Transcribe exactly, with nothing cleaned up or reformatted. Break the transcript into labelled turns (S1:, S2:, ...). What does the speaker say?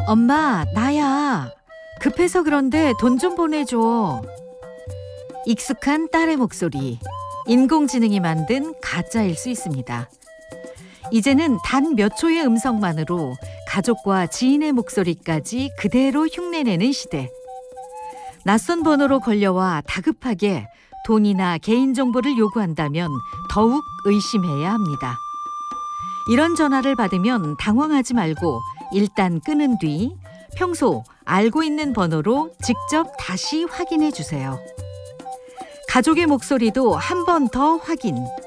S1: 엄마, 나야. 급해서 그런데 돈 좀 보내줘. 익숙한 딸의 목소리. 인공지능이 만든 가짜일 수 있습니다. 이제는 단 몇 초의 음성만으로 가족과 지인의 목소리까지 그대로 흉내내는 시대. 낯선 번호로 걸려와 다급하게 돈이나 개인정보를 요구한다면 더욱 의심해야 합니다. 이런 전화를 받으면 당황하지 말고 일단 끊은 뒤 평소 알고 있는 번호로 직접 다시 확인해 주세요. 가족의 목소리도 한 번 더 확인.